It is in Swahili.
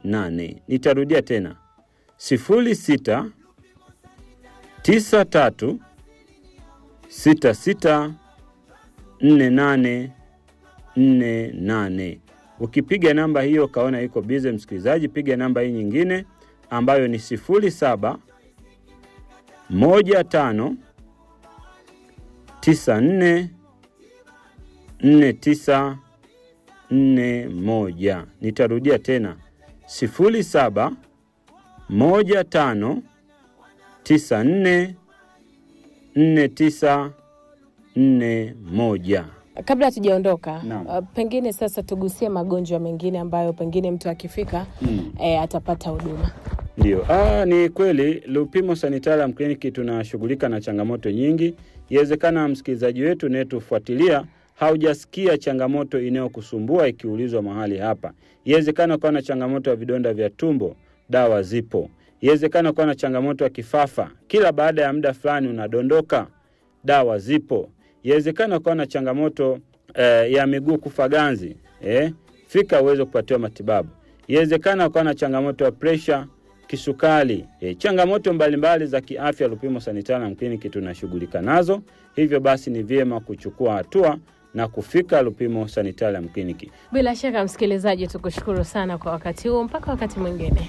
48. Nitarudia tena. 06 93 66 48 48. Ukipiga namba hiyo kaona iko busy msikilizaji, piga namba hii nyingine ambayo ni 07 15 94 49 41. Nitarudia tena. 07 15 94 49 41. Kabla tujaondoka, pengine sasa tugusie magonjwa mengine ambayo pengine mtu akifika atapata huduma. Ndio. Ni kweli Lupimo Sanitarium Clinic tunashughulika na changamoto nyingi. Inawezekana msikilizaji wetu unayetufuatilia haujasikia changamoto inayokusumbua ikiulizwa mahali hapa. Inawezekana ukawa na changamoto ya vidonda vya tumbo, dawa zipo. Inawezekana ukawa na changamoto ya kifafa, kila baada ya muda fulani unadondoka, dawa zipo. Inawezekana ukawa na changamoto ya miguu kufa ganzi, fika uweze kupatiwa matibabu. Inawezekana ukawa na changamoto ya pressure, kisukari, changamoto mbalimbali za kiafya. Lupimo Sanitarium Clinic tunashughulika nazo. Hivyo basi ni vyema kuchukua hatua na kufika Lupimo Sanitarium Clinic. Bila shaka msikilizaji, tukushukuru sana kwa wakati huu, mpaka wakati mwingine.